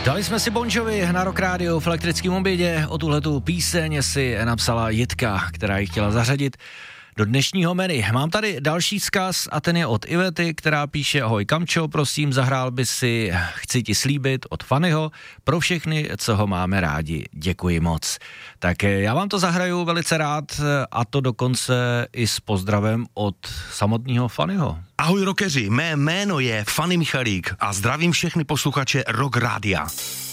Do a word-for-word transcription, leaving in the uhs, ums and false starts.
Dali jsme si Bon Jovi na Rock Radio v elektrickém obědě. O tuhletu píseň si napsala Jitka, která ji chtěla zařadit do dnešního menu. Mám tady další vzkaz a ten je od Ivety, která píše: ahoj Kamčo, prosím, zahrál by si Chci ti slíbit od Fannyho pro všechny, co ho máme rádi. Děkuji moc. Tak já vám to zahraju velice rád, a to dokonce i s pozdravem od samotného Fannyho. Ahoj rockeři, mé jméno je Fanny Michalík a zdravím všechny posluchače Rock Rádia.